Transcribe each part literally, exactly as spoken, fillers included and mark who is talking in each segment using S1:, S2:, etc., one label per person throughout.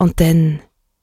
S1: Und dann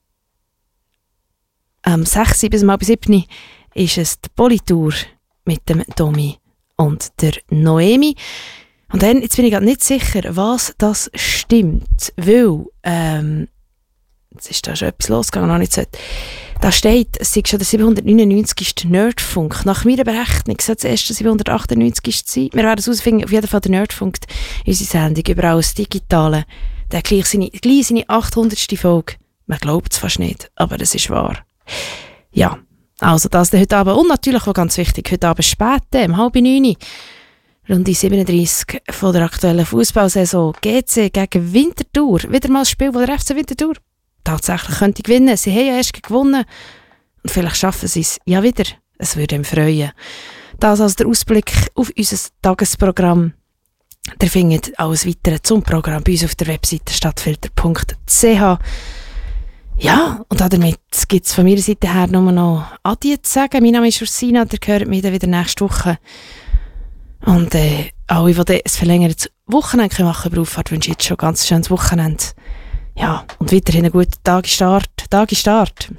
S1: am sechs bis halb sieben ist es die Politour mit dem Domi und der Noemi. Und dann, jetzt bin ich gerade nicht sicher, was das stimmt, weil, ähm, jetzt ist da schon etwas losgegangen, noch nicht so. Da steht, es sei schon der siebenhundertneunundneunzigste Nerdfunk. Nach meiner Berechnung sollte es erst der siebenhundertachtundneunzigste sein. Wir werden es herausfinden, auf jeden Fall der Nerdfunk, unsere Sendung, überall das Digitale. Der gleich seine, gleich seine achthundertste Folge. Man glaubt es fast nicht, aber es ist wahr. Ja, also das heute Abend. Und natürlich auch ganz wichtig, heute Abend spät, um halb neun. Runde siebenunddreissig von der aktuellen Fußballsaison. G C gegen Winterthur. Wieder mal ein Spiel, wo der F C Winterthur tatsächlich könnte gewinnen. Sie haben ja erst gewonnen. Und vielleicht schaffen sie es ja wieder. Es würde mich freuen. Das als der Ausblick auf unser Tagesprogramm. Ihr findet alles Weitere zum Programm bei uns auf der Webseite stadtfilter punkt c h. Ja, und damit gibt es von meiner Seite her nur noch Adieu zu sagen. Mein Name ist Ursina, ihr hört mich dann wieder nächste Woche. Und äh, alle, die ein verlängertes Wochenende machen können, Auffahrt, wünsche ich jetzt schon ein ganz schönes Wochenende. Ja, und weiterhin einen guten Tagesstart. Tagesstart.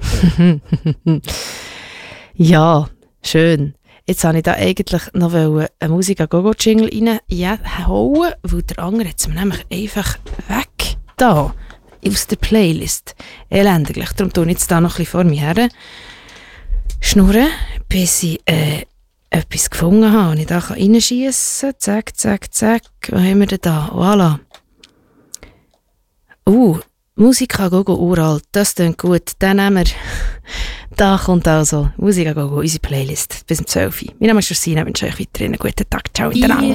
S1: Ja, schön. Jetzt wollte ich da eigentlich noch eine Musik-Go-Go-Jingle reinhauen, weil der andere jetzt nämlich einfach weg da aus der Playlist. Elendlich. Darum tue ich jetzt da noch ein bisschen vor mir her schnurren, bis ich äh, etwas gefunden habe und ich da reinschiessen kann. Zack, zack, zack. Was haben wir denn da? Voilà. Uh, Musik Go-Go uralt. Das klingt gut. Den nehmen wir. Da kommt also Musik Go-Go, unsere Playlist. Bis um zwölf Uhr. Mein Name ist Ursina, ich wünsche euch weiterhin einen guten Tag. Ciao miteinander.